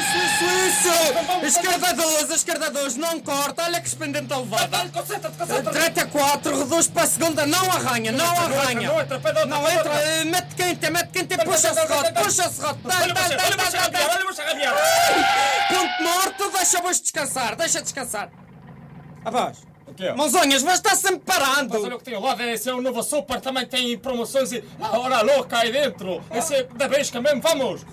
Esquerda 2, não corta, olha que expendente a levada. Concentra-te. Direita 4, reduz para a segunda, não arranha. Não entra, mete quente, puxa o serrote. Olha o Xavier. Ponto morto, deixa descansar. Rapaz, O quê? mãozinhas, vais estar sempre parando. Mas olha o que tem ao lado, esse é o novo Super, também tem promoções e a hora louca aí dentro. Esse é da Besca mesmo, vamos!